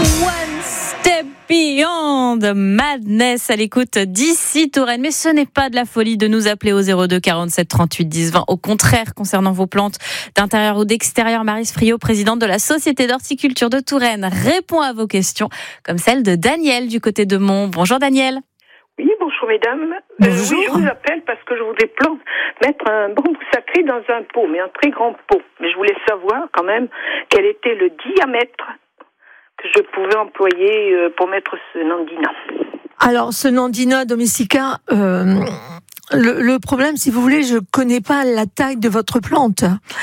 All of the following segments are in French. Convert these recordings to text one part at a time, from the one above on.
One Step Beyond Madness à l'écoute d'ici Touraine. Mais ce n'est pas de la folie de nous appeler au 02 47 38 10 20. Au contraire, concernant vos plantes d'intérieur ou d'extérieur, Maryse Friot, présidente de la Société d'horticulture de Touraine, répond à vos questions, comme celle de Daniel du côté de Mont. Bonjour Daniel. Oui, bonjour mesdames. Bonjour. Oui, je vous appelle parce que je voudrais mettre un bambou sacré dans un pot, mais un très grand pot. Mais je voulais savoir quand même quel était le diamètre que je pouvais employer pour mettre ce nandina. Alors, ce nandina domestica, le problème, si vous voulez, je connais pas la taille de votre plante.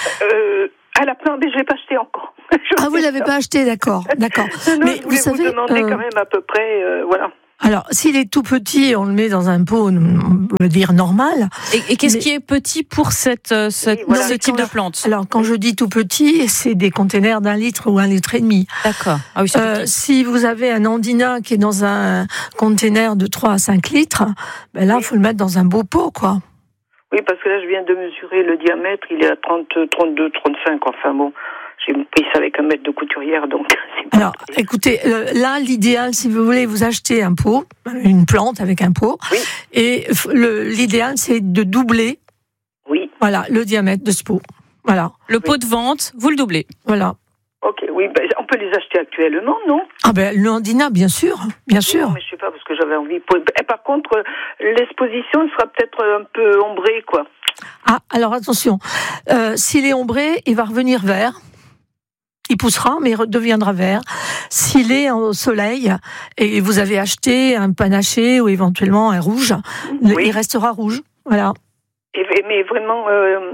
À la plante, mais je l'ai pas acheté encore. Vous l'avez pas acheté, d'accord. Non, Mais je voulais vous demander quand même à peu près, voilà. Alors, s'il est tout petit, on le met dans un pot, on va dire normal. Et qu'est-ce qui est petit pour ce type de plante? Alors, quand je dis tout petit, c'est des containers d'1 litre ou 1,5 litre. D'accord. Ah oui, c'est si vous avez un nandina qui est dans un container de 3 à 5 litres, ben là, il faut le mettre dans un beau pot, quoi. Oui, parce que là, je viens de mesurer le diamètre, il est à 32, 35, enfin bon. J'ai pris ça avec 1 mètre de couturière, donc... Alors, écoutez, là, l'idéal, si vous voulez, vous achetez un pot, une plante avec un pot, oui. Et l'idéal, c'est de doubler, oui. Voilà, le diamètre de ce pot. Voilà. Le pot de vente, vous le doublez. Voilà. Ok, oui, ben, on peut les acheter actuellement, non? Le nandina, bien sûr. Non, mais je sais pas, parce que j'avais envie... Et par contre, l'exposition sera peut-être un peu ombrée, quoi. Alors attention, s'il est ombré, il va revenir vert. Il poussera, mais il redeviendra vert. S'il est au soleil et vous avez acheté un panaché ou éventuellement un rouge, il restera rouge. Voilà. Mais vraiment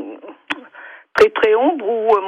très très ombre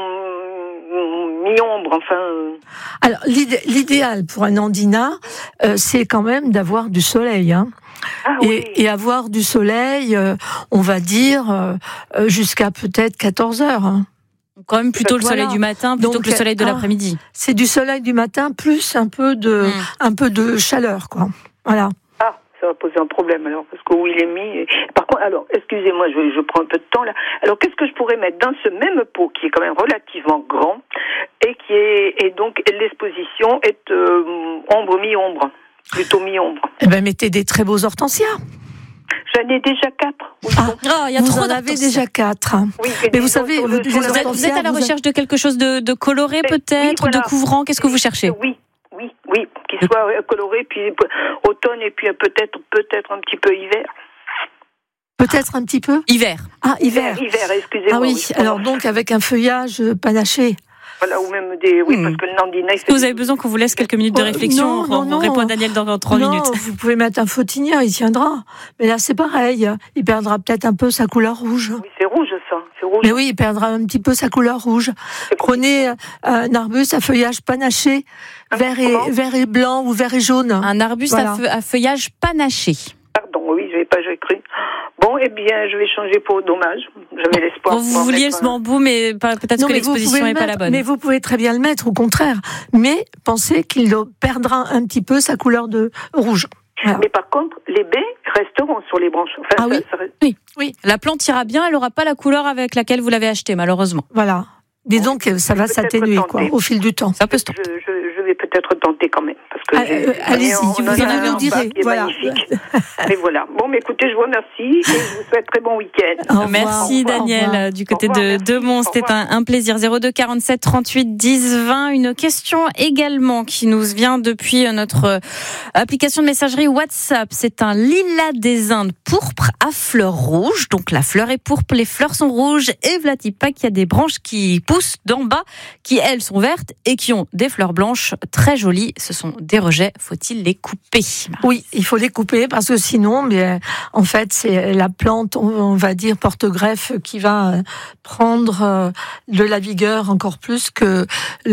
ou mi-ombre, enfin. Alors l'idéal pour un nandina, c'est quand même d'avoir du soleil, hein. Et avoir du soleil, on va dire jusqu'à peut-être 14 heures. Hein. Quand même plutôt le soleil du matin plutôt que le soleil de l'après-midi. C'est du soleil du matin plus un peu de chaleur, quoi. Voilà. Ça va poser un problème alors, parce que où il est mis. Par contre, alors, excusez-moi, je prends un peu de temps là. Alors, qu'est-ce que je pourrais mettre dans ce même pot qui est quand même relativement grand et donc l'exposition est ombre mi-ombre, plutôt mi-ombre. Mettez des très beaux hortensias. J'en ai déjà 4. Oui, il y a vous trop en avez déjà 4. Oui, mais vous savez, vous êtes à la recherche de quelque chose de coloré peut-être, de couvrant. Qu'est-ce que vous cherchez? Oui, qui soit coloré, puis automne et puis peut-être un petit peu hiver. Peut-être un petit peu hiver. Hiver, excusez-moi. Oui. Alors donc avec un feuillage panaché. Voilà, ou même des... Oui, parce que le nandina... Vous avez besoin qu'on vous laisse quelques minutes de réflexion? On répond à Daniel dans 3 minutes. Vous pouvez mettre un fautigna, il tiendra. Mais là, c'est pareil. Il perdra peut-être un peu sa couleur rouge. Oui, c'est rouge, ça. C'est rouge. Mais oui, il perdra un petit peu sa couleur rouge. Prenez un arbuste à feuillage panaché, vert et blanc ou vert et jaune. Un arbuste à feuillage panaché. Pardon, oui, je n'avais pas cru. Bon, eh bien, je vais changer pour dommage. J'avais l'espoir. Vous vouliez ce bambou, mais peut-être que l'exposition n'est pas la bonne. Mais vous pouvez très bien le mettre, au contraire. Mais pensez qu'il perdra un petit peu sa couleur de rouge. Voilà. Mais par contre, les baies resteront sur les branches. Enfin, oui. La plante ira bien, elle n'aura pas la couleur avec laquelle vous l'avez achetée, malheureusement. Voilà. Disons que ça va s'atténuer, au fil du temps. Ça peut se tenter. Je vais peut-être tenter quand même. Parce que allez-y, vous en avez un direz. Voilà. Magnifique. Mais voilà. Bon, mais écoutez, je vous remercie et je vous souhaite très bon week-end. Merci Daniel, du côté de Mont. C'était un plaisir. 02 47 38 10 20. Une question également qui nous vient depuis notre application de messagerie WhatsApp. C'est un lilas des Indes pourpre à fleurs rouges. Donc la fleur est pourpre, les fleurs sont rouges. Et v'là-t-il pas qu'il y a des branches qui poussent d'en bas, qui elles sont vertes et qui ont des fleurs blanches très jolies. Ce sont des rejets. Faut-il les couper? Oui, il faut les couper parce que sinon, en fait, c'est la plante, on va dire, porte-greffe qui va prendre de la vigueur encore plus que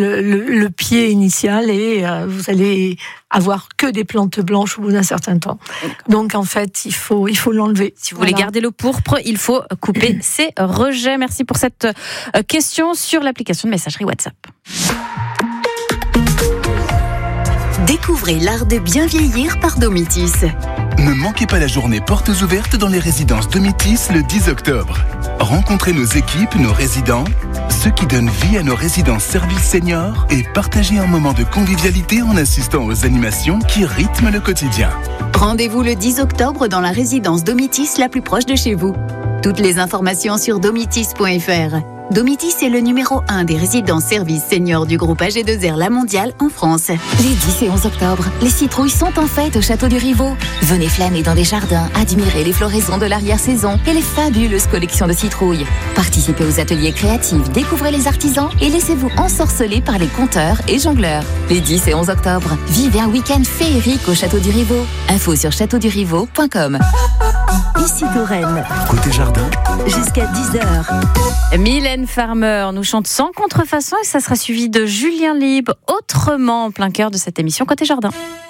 le pied initial et vous allez avoir que des plantes blanches au bout d'un certain temps. Donc, en fait, il faut l'enlever. Si vous voulez garder le pourpre, il faut couper ces rejets. Merci pour cette question sur l'application de messagerie WhatsApp. Découvrez l'art de bien vieillir par Domitis. Ne manquez pas la journée portes ouvertes dans les résidences Domitis le 10 octobre. Rencontrez nos équipes, nos résidents, ceux qui donnent vie à nos résidences services seniors et partagez un moment de convivialité en assistant aux animations qui rythment le quotidien. Rendez-vous le 10 octobre dans la résidence Domitis la plus proche de chez vous. Toutes les informations sur domitis.fr. Domitis est le numéro 1 des résidences services seniors du groupe AG2R La Mondiale en France. Les 10 et 11 octobre, les citrouilles sont en fête au château du Rivaux. Venez flâner dans les jardins, admirer les floraisons de l'arrière-saison et les fabuleuses collections de citrouilles. Participez aux ateliers créatifs, découvrez les artisans et laissez-vous ensorceler par les conteurs et jongleurs. Les 10 et 11 octobre, vivez un week-end féerique au château du Rivaux. Info sur châteaudurivaux.com. Ici Touraine. Côté jardin, Jusqu'à 10h. Mylène Farmer nous chante sans contrefaçon et ça sera suivi de Julien Libre, autrement en plein cœur de cette émission Côté Jardin.